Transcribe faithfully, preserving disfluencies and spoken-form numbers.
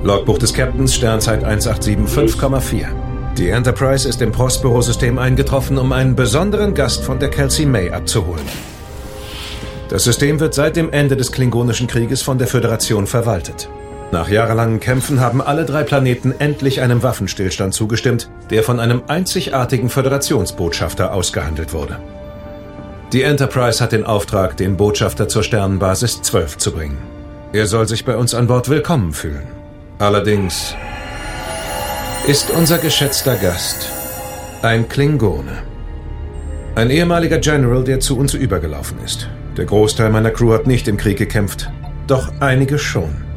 Logbuch des Captains, Sternzeit eins acht sieben fünf Komma vier. Die Enterprise ist im Prospero-System eingetroffen, um einen besonderen Gast von der Kelsey May abzuholen. Das System wird seit dem Ende des Klingonischen Krieges von der Föderation verwaltet. Nach jahrelangen Kämpfen haben alle drei Planeten endlich einem Waffenstillstand zugestimmt, der von einem einzigartigen Föderationsbotschafter ausgehandelt wurde. Die Enterprise hat den Auftrag, den Botschafter zur Sternenbasis zwölf zu bringen. Er soll sich bei uns an Bord willkommen fühlen. Allerdings ist unser geschätzter Gast ein Klingone. Ein ehemaliger General, der zu uns übergelaufen ist. Der Großteil meiner Crew hat nicht im Krieg gekämpft, doch einige schon.